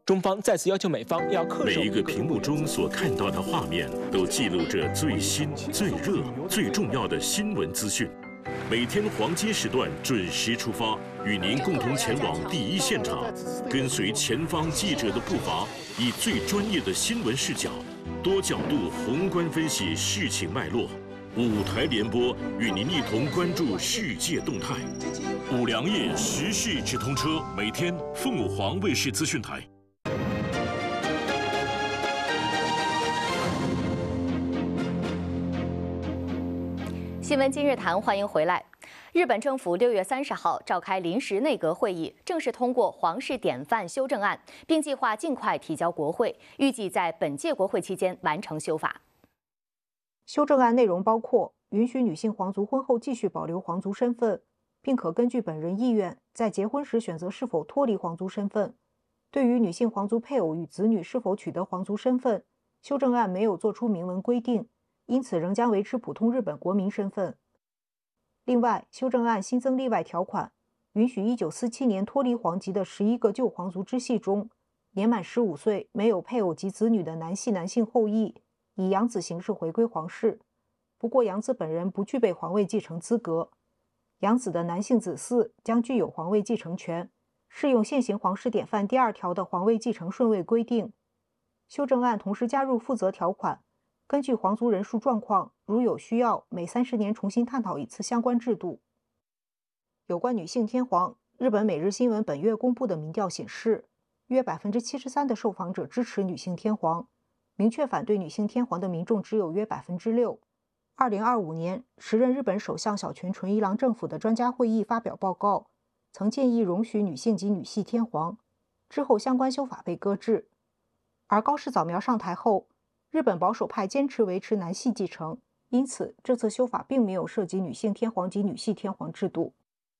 中方再次要求美方要恪守。 每一个屏幕中所看到的画面，都记录着最新、最热、最重要的新闻资讯。每天黄金时段准时出发，与您共同前往第一现场，跟随前方记者的步伐，以最专业的新闻视角，多角度宏观分析事情脉络。5台联播，与您一同关注世界动态。5粮液时事直通车，每天凤凰卫视资讯台。 新闻今日谈，欢迎回来。日本政府6月30号召开临时内阁会议，正式通过皇室典范修正案，并计划尽快提交国会，预计在本届国会期间完成修法。 修正案内容包括允许女性皇族婚后继续保留皇族身份，并可根据本人意愿在结婚时选择是否脱离皇族身份。对于女性皇族配偶与子女是否取得皇族身份，修正案没有作出明文规定，因此仍将维持普通日本国民身份。另外，修正案新增例外条款，允许1947年脱离皇籍的11个旧皇族支系中，年满15岁没有配偶及子女的男性后裔，以养子形式回归皇室。不过，养子本人不具备皇位继承资格，养子的男性子嗣将具有皇位继承权，适用现行皇室典范第2条的皇位继承顺位规定。修正案同时加入负责条款，根据皇族人数状况，如有需要，每30年重新探讨一次相关制度。有关女性天皇，日本每日新闻本月公布的民调显示，约73%的受访者支持女性天皇，明确反对女性天皇的民众只有约6%。2025年，时任日本首相小泉纯一郎政府的专家会议发表报告，曾建议容许女性及女系天皇，之后相关修法被搁置。而高市早苗上台后，日本保守派坚持维持男系继承，因此这次修法并没有涉及女性天皇及女系天皇制度。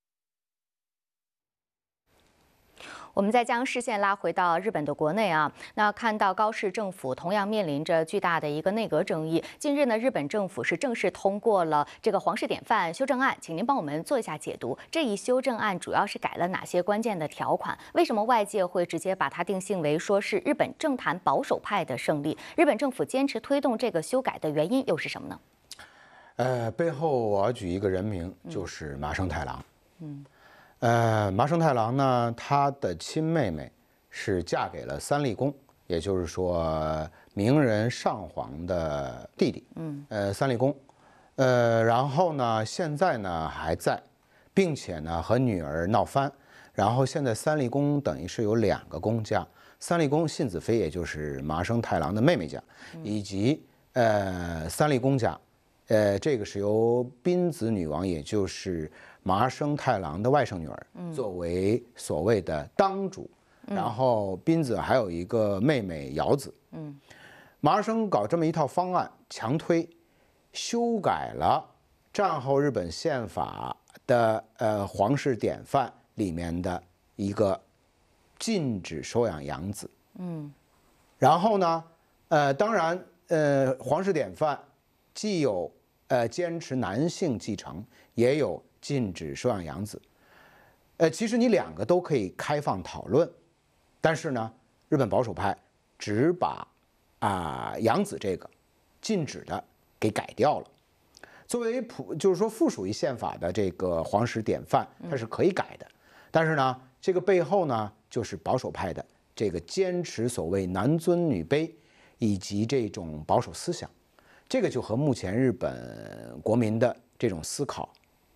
我们再将视线拉回到日本的国内啊，那看到高市政府同样面临着巨大的一个内阁争议。近日呢，日本政府是正式通过了这个皇室典范修正案，请您帮我们做一下解读。这一修正案主要是改了哪些关键的条款？为什么外界会直接把它定性为说是日本政坛保守派的胜利？日本政府坚持推动这个修改的原因又是什么呢？ 背后我要举一个人名，就是麻生太郎。麻生太郎呢，他的亲妹妹是嫁给了三立公，也就是说明仁上皇的弟弟。三立公，然后呢，现在呢还在，并且呢和女儿闹翻。然后现在三立公等于是有2个公家，三立公信子妃，也就是麻生太郎的妹妹家，以及三立公家，这个是由滨子女王，也就是麻生太郎的外甥女儿作为所谓的当主，然后滨子还有一个妹妹瑶子。麻生搞这么一套方案，强推修改了战后日本宪法的皇室典范里面的一个禁止收养养子。然后呢，当然皇室典范既有坚持男性继承，也有禁止收养养子。其实你2个都可以开放讨论，但是呢，日本保守派只把养子这个禁止的给改掉了。作为就是说附属于宪法的这个皇室典范，它是可以改的。但是呢，这个背后呢，就是保守派的这个坚持所谓男尊女卑以及这种保守思想。这个就和目前日本国民的这种思考，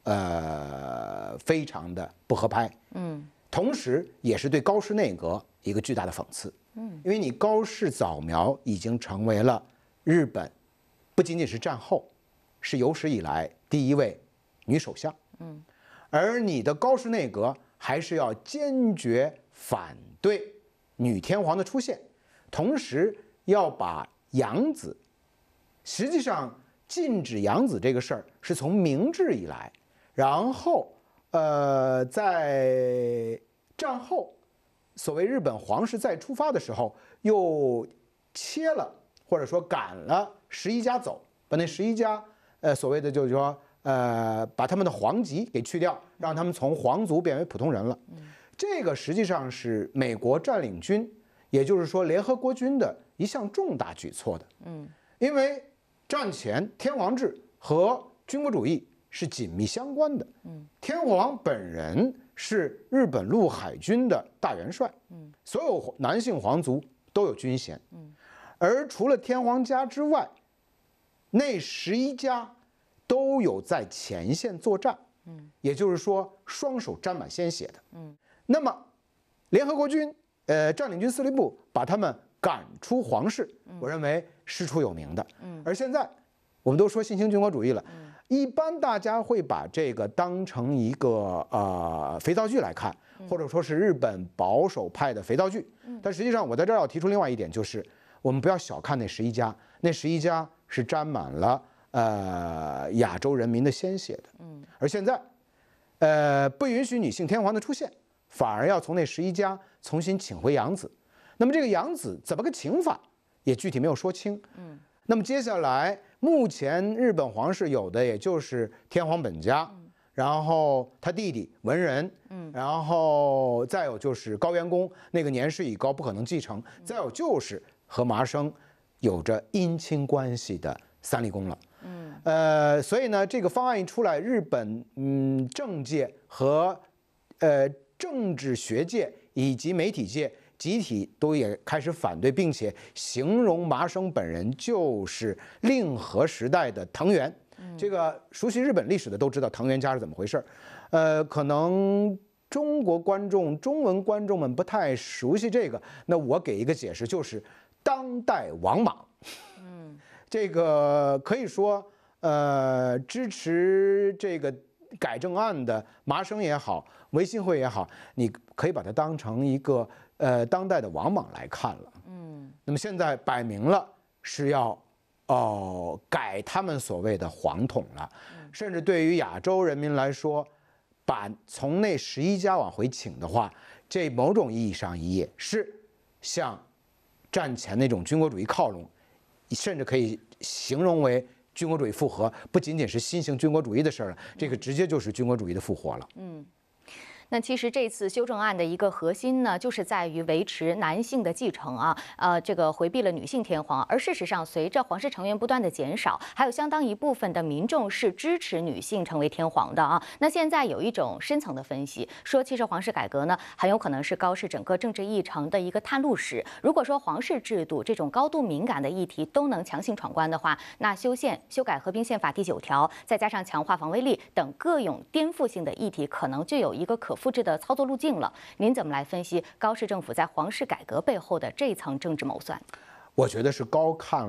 非常的不合拍。同时也是对高市内阁一个巨大的讽刺。因为你高市早苗已经成为了日本不仅仅是战后，是有史以来第1位女首相。而你的高市内阁还是要坚决反对女天皇的出现，同时要把养子。实际上，禁止养子这个事儿是从明治以来，然后在战后，所谓日本皇室再出发的时候，又切了或者说赶了11家走，把那11家所谓的就是说把他们的皇籍给去掉，让他们从皇族变为普通人了。这个实际上是美国占领军也就是说联合国军的一项重大举措的。因为战前天皇制和军国主义是紧密相关的。天皇本人是日本陆海军的大元帅。所有男性皇族都有军衔。而除了天皇家之外，那11家都有在前线作战。也就是说双手沾满鲜血的。那么联合国军占领军司令部把他们赶出皇室，我认为师出有名的。而现在我们都说新兴军国主义了，一般大家会把这个当成一个肥皂剧来看，或者说是日本保守派的肥皂剧。但实际上我在这儿要提出另外一点，就是我们不要小看那11家，那11家是沾满了亚洲人民的鲜血的。而现在不允许女性天皇的出现，反而要从那11家重新请回养子。那么这个养子怎么个请法，也具体没有说清。那么接下来目前日本皇室有的也就是天皇本家，然后他弟弟文仁，然后再有就是高元宫，那个年事已高不可能继承，再有就是和麻生有着姻亲关系的三立宫了。所以呢，这个方案一出来，日本政界和政治学界以及媒体界集体都也开始反对，并且形容麻生本人就是令和时代的藤原。这个熟悉日本历史的都知道藤原家是怎么回事。可能中国观众、中文观众们不太熟悉这个，那我给一个解释，就是当代王莽。这个可以说，支持这个改正案的麻生也好，维新会也好，你可以把它当成一个当代的王莽来看了。那么现在摆明了是要改他们所谓的皇统了，甚至对于亚洲人民来说，把从那11家往回请的话，这某种意义上也是向战前那种军国主义靠拢。甚至可以形容为军国主义复活，不仅仅是新型军国主义的事儿了，这个直接就是军国主义的复活了。 那其实这次修正案的一个核心呢，就是在于维持男性的继承啊，这个回避了女性天皇。而事实上，随着皇室成员不断的减少，还有相当一部分的民众是支持女性成为天皇的啊。那现在有一种深层的分析，说其实皇室改革呢，很有可能是高市整个政治议程的一个探路史。如果说皇室制度这种高度敏感的议题都能强行闯关的话，那修改合并宪法第9条，再加上强化防卫力等各种颠覆性的议题，可能就有一个可复制的操作路径了。您怎么来分析高市政府在皇室改革背后的这层政治谋算？ 我觉得是高看